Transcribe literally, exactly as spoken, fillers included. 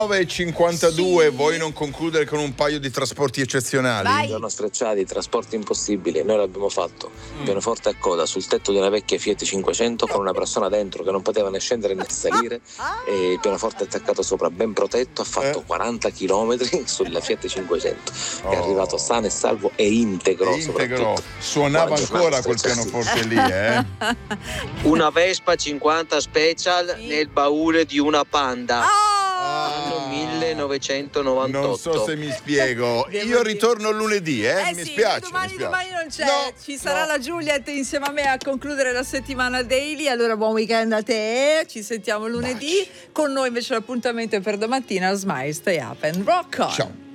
nove e cinquantadue, Sì. vuoi non concludere con un paio di trasporti eccezionali? Vai. Giorno Strecciati, trasporti impossibili, noi l'abbiamo fatto. Pianoforte a coda sul tetto di una vecchia Fiat cinquecento con una persona dentro che non poteva né scendere né salire e il pianoforte attaccato sopra, ben protetto, ha fatto Eh. quaranta chilometri sulla Fiat cinquecento. È Oh. arrivato sano e salvo e integro, È integro. soprattutto. Suonava Buona giornata, ancora quel Strecciati. pianoforte lì, eh? Una Vespa cinquanta Special Sì. nel baule di una Panda. Oh! Anno millenovecentonovantotto. Non so se mi spiego. Devo Io dire- ritorno lunedì, eh? Eh mi sì, spiace. domani, mi spiace. domani non c'è. No, Ci sarà no. la Juliet insieme a me a concludere la settimana daily. Allora buon weekend a te. Ci sentiamo lunedì. Con noi invece l'appuntamento è per domattina. Smile, stay up and rock on. Ciao.